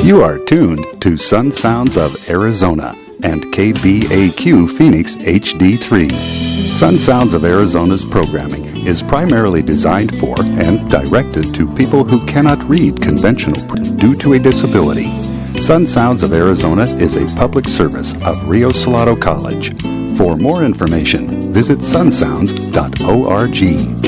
You are tuned to Sun Sounds of Arizona and KBAQ Phoenix HD3. Sun Sounds of Arizona's programming is primarily designed for and directed to people who cannot read conventional due to a disability. Sun Sounds of Arizona is a public service of Rio Salado College. For more information, visit sunsounds.org.